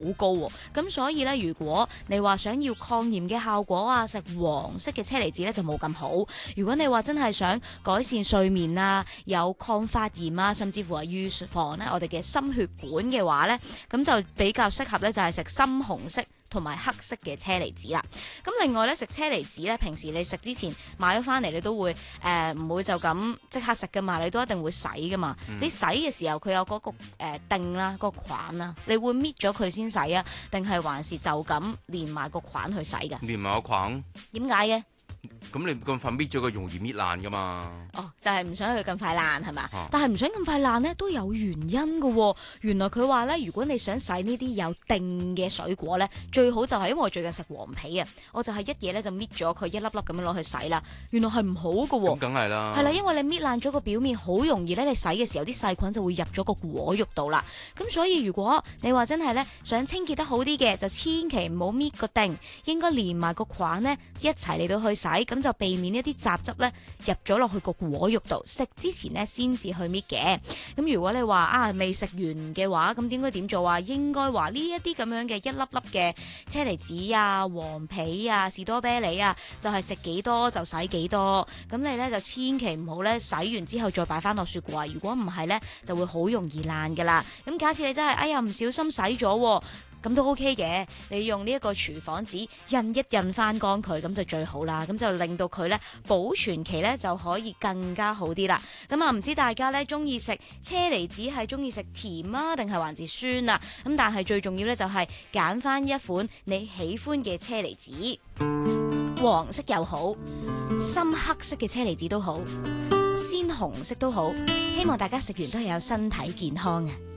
高喎。咁所以咧，如果你話想要抗炎嘅效果啊，食黃色嘅車厘子咧就冇咁好。如果你話真係想改善睡眠啊，有抗發炎啊，甚至乎係預防咧我哋嘅心血管嘅話咧，咁就比較適合咧就係食深紅色同埋黑色嘅車厘子啦。咁另外咧，食車厘子咧，平時你食之前買咗翻嚟，你都會唔會就咁即刻食噶嘛？你都一定會洗噶嘛。你洗嘅時候，佢有嗰個定啦，個框啦，你會搣咗佢先洗啊？定係還是就咁連埋個框去洗噶？ 連埋個框？ 點解嘅？ 咁你咁快搣咗佢，容易搣爛噶嘛？ 哦，就係唔想佢咁快爛係嘛？但係唔想咁快爛咧，都有原因噶喎。原來佢話咧，如果你想洗呢啲有定嘅水果咧，最好就係因為我最近食黃皮啊，我就係一嘢咧就搣咗佢一粒粒咁樣攞去洗啦。原來係唔好噶喎。 咁梗係啦。係啦，因為你搣爛咗個表面，好容易咧，你洗嘅時候啲細菌就會入咗個果肉度啦。咁所以如果你話真係咧想清潔得好啲嘅，就千祈唔好搣個定，應該連埋個框咧一齊嚟到去洗，咁就避免一啲雜汁咧入咗落去個果肉度。食之前咧先至去搣嘅。咁如果你話未食完嘅話，咁應該點做啊？應該話呢一啲咁樣嘅一粒粒嘅車厘子啊、黃皮啊、士多啤梨啊，就係食幾多就洗幾多。咁你咧就千祈唔好咧洗完之後再擺翻落雪櫃，如果唔係咧就會好容易爛噶啦。咁假設你真係唔小心洗咗，咁都 OK 嘅，你用呢一個廚房紙印一印翻乾佢，咁就最好啦。咁就令到佢咧保存期咧就可以更加好啲啦。咁唔知大家咧中意食車厘子係中意食甜啊，定係還是酸啊？咁但係最重要咧就係揀翻一款你喜歡嘅車厘子，黃色又好，深黑色嘅車厘子都好，鮮紅色都好。希望大家食完都係有身體健康啊！